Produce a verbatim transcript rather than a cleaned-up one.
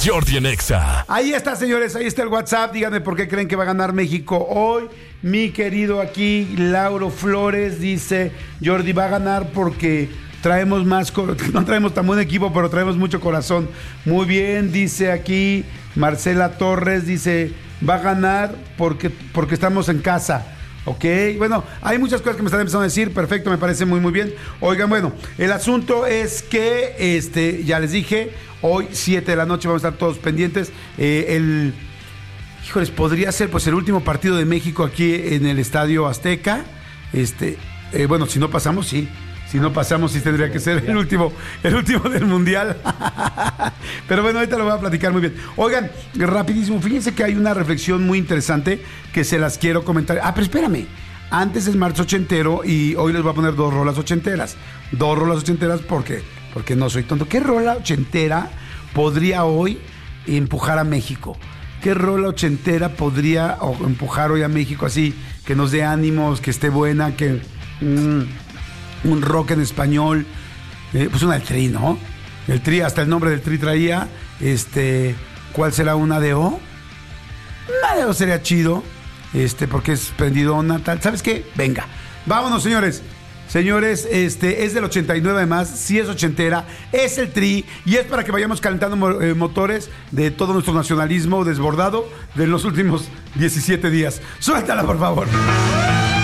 Jordi en Exa. Ahí está, señores, ahí está el WhatsApp. Díganme por qué creen que va a ganar México hoy. Mi querido aquí, Lauro Flores, dice: Jordi va a ganar porque traemos más, no traemos tan buen equipo, pero traemos mucho corazón. Muy bien, dice aquí Marcela Torres, dice: va a ganar porque, porque estamos en casa. Ok, bueno, hay muchas cosas que me están empezando a decir. Perfecto, me parece muy muy bien. Oigan, bueno, el asunto es que, este, ya les dije, hoy siete de la noche vamos a estar todos pendientes. Eh, el, híjoles, podría ser pues el último partido de México aquí en el Estadio Azteca. Este, eh, bueno, si no pasamos, sí. Si no pasamos, sí tendría que ser el último, el último del Mundial. Pero bueno, ahorita lo voy a platicar muy bien. Oigan, rapidísimo, fíjense que hay una reflexión muy interesante que se las quiero comentar. Ah, pero espérame. Antes es marzo ochentero y hoy les voy a poner dos rolas ochenteras. Dos rolas ochenteras porque, porque no soy tonto. ¿Qué rola ochentera podría hoy empujar a México? ¿Qué rola ochentera podría empujar hoy a México así? Que nos dé ánimos, que esté buena, que... Mmm, un rock en español, eh, pues una del Tri, ¿no? El Tri, hasta el nombre del Tri traía, este, ¿cuál será una de O? Una de O sería chido, este, porque es prendidona, tal, ¿sabes qué? Venga, vámonos, señores. Señores, este, es del ochenta y nueve además, sí es ochentera, es el Tri, y es para que vayamos calentando mo- eh, motores de todo nuestro nacionalismo desbordado de los últimos diecisiete días. Suéltala, por favor.